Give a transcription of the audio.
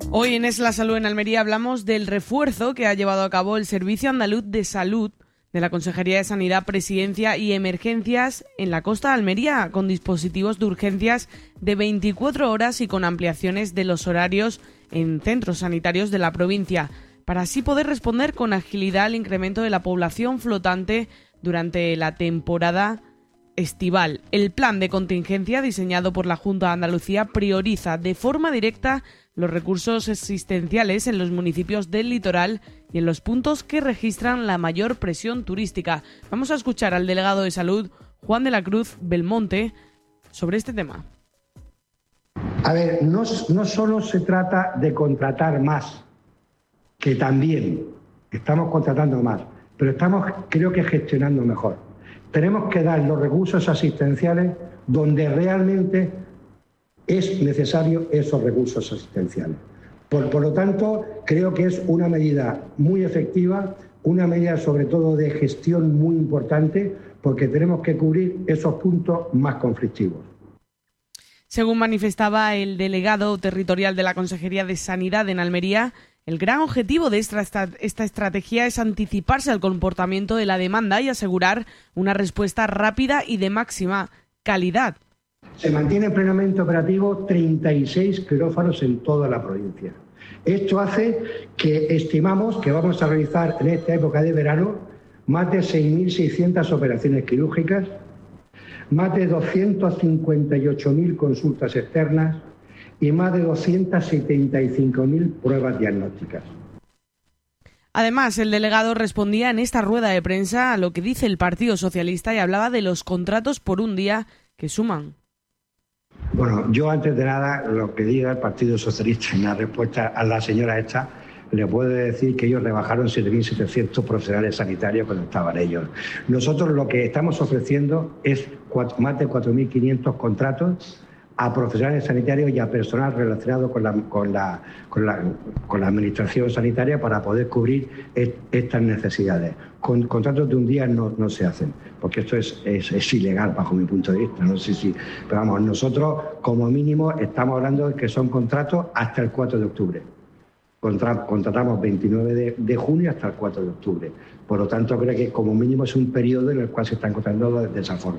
Hoy en Es la Salud en Almería hablamos del refuerzo que ha llevado a cabo el Servicio Andaluz de Salud de la Consejería de Sanidad, Presidencia y Emergencias en la costa de Almería, con dispositivos de urgencias de 24 horas y con ampliaciones de los horarios en centros sanitarios de la provincia, para así poder responder con agilidad al incremento de la población flotante durante la temporada estival. El plan de contingencia diseñado por la Junta de Andalucía prioriza de forma directa los recursos existenciales en los municipios del litoral y en los puntos que registran la mayor presión turística. Vamos a escuchar al delegado de Salud, Juan de la Cruz Belmonte, sobre este tema. A ver, no solo se trata de contratar más, que también estamos contratando más, pero estamos, creo que, gestionando mejor. Tenemos que dar los recursos asistenciales donde realmente es necesario esos recursos asistenciales. Por lo tanto, creo que es una medida muy efectiva, una medida sobre todo de gestión muy importante, porque tenemos que cubrir esos puntos más conflictivos. Según manifestaba el delegado territorial de la Consejería de Sanidad en Almería, el gran objetivo de esta estrategia es anticiparse al comportamiento de la demanda y asegurar una respuesta rápida y de máxima calidad. Se mantiene plenamente operativo 36 quirófanos en toda la provincia. Esto hace que estimamos que vamos a realizar en esta época de verano más de 6.600 operaciones quirúrgicas, más de 258.000 consultas externas y más de 275.000 pruebas diagnósticas. Además, el delegado respondía en esta rueda de prensa a lo que dice el Partido Socialista y hablaba de los contratos por un día que suman. Bueno, yo antes de nada, lo que diga el Partido Socialista en la respuesta a la señora esta, le puedo decir que ellos rebajaron 7.700 profesionales sanitarios cuando estaban ellos. Nosotros lo que estamos ofreciendo es más de 4.500 contratos a profesionales sanitarios y a personal relacionado con la administración sanitaria para poder cubrir estas necesidades. Contratos de un día no se hacen, porque esto es ilegal bajo mi punto de vista. No sé si, pero vamos, nosotros como mínimo estamos hablando de que son contratos hasta el 4 de octubre. Contratamos 29 de junio hasta el 4 de octubre. Por lo tanto, creo que como mínimo es un periodo en el cual se están contratando de esa forma.